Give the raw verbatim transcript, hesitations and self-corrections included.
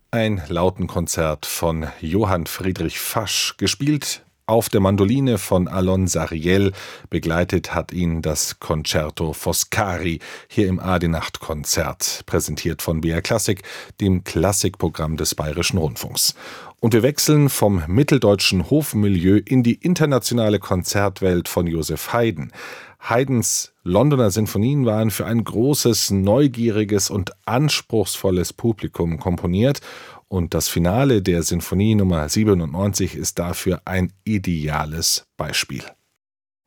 Ein Lautenkonzert von Johann Friedrich Fasch, gespielt auf der Mandoline von Alon Sariel. Begleitet hat ihn das Concerto Foscari hier im Ade-Nacht-Konzert, präsentiert von B R Klassik, dem Klassikprogramm des Bayerischen Rundfunks. Und wir wechseln vom mitteldeutschen Hofmilieu in die internationale Konzertwelt von Joseph Haydn. Haydns Londoner Sinfonien waren für ein großes, neugieriges und anspruchsvolles Publikum komponiert, und das Finale der Sinfonie Nummer siebenundneunzig ist dafür ein ideales Beispiel.